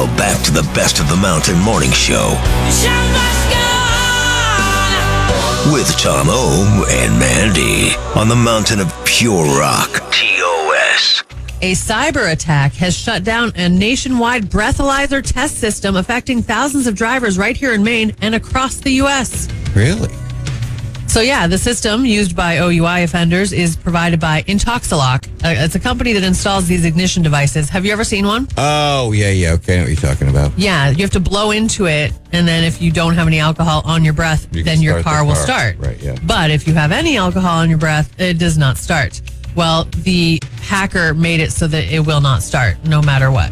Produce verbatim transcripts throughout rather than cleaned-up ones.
back to the Best of the Mountain Morning Show with Tom O and Mandy on the Mountain of Pure Rock. T O S. A cyber attack has shut down a nationwide breathalyzer test system affecting thousands of drivers right here in Maine and across the U S. Really? So yeah, the system used by O U I offenders is provided by Intoxilock. Uh, it's a company that installs these ignition devices. Have you ever seen one? Oh, yeah, yeah. Okay, I know what you're talking about. Yeah, you have to blow into it, and then if you don't have any alcohol on your breath, You can then your start the car will car. start. Right, yeah. But if you have any alcohol on your breath, it does not start. Well, the hacker made it so that it will not start, no matter what.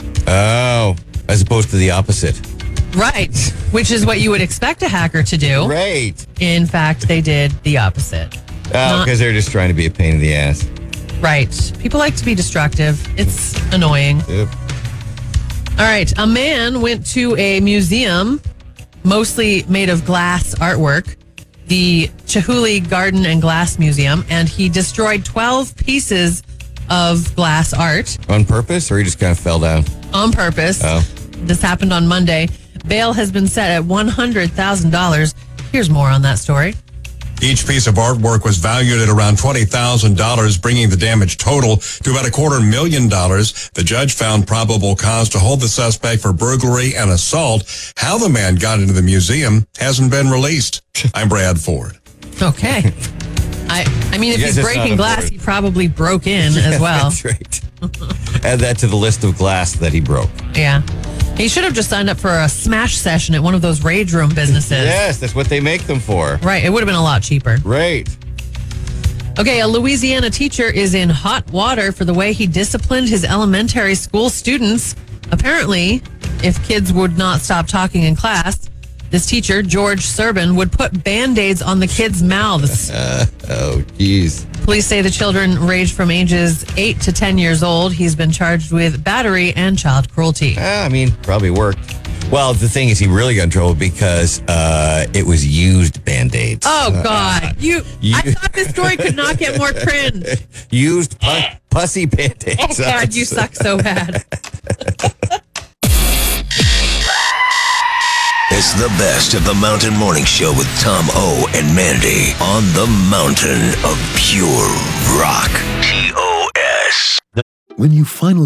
Oh, as opposed to the opposite. Right, which is what you would expect a hacker to do. Right. In fact, they did the opposite. Oh, Not- because they're just trying to be a pain in the ass. Right. People like to be destructive. It's annoying. Yep. All right. A man went to a museum, mostly made of glass artwork, the Chihuly Garden and Glass Museum, and he destroyed twelve pieces of glass art On purpose, or he just kind of fell down? on purpose. Oh. This happened on Monday. Bail has been set at one hundred thousand dollars. Here's more on that story. Each piece of artwork was valued at around twenty thousand dollars, bringing the damage total to about a quarter million dollars. The judge found probable cause to hold the suspect for burglary and assault. How the man got into the museum hasn't been released. I'm Brad Ford. Okay. I I mean, if Yes, he's it's breaking not glass, important. he probably broke in as well. That's right. Add that to the list of glass that he broke. Yeah. He should have just signed up for a smash session at one of those rage room businesses. Yes, that's what they make them for. Right. It would have been a lot cheaper. Right. Okay. A Louisiana teacher is in hot water for the way he disciplined his elementary school students. Apparently, if kids would not stop talking in class, this teacher, George Serban, would put Band-Aids on the kids' mouths. Uh, oh, geez. Police say the children ranged from ages eight to ten years old. He's been charged with battery and child cruelty. Ah, I mean, probably worked. Well, the thing is, he really got in trouble because uh, it was used Band-Aids. Oh, God. You, you- I thought this story could not get more cringe. Used pu- pussy Band-Aids. Oh, God, you suck so bad. It's the Best of the Mountain Morning Show with Tom O and Mandy on the Mountain of Pure Rock. T O S. When you finally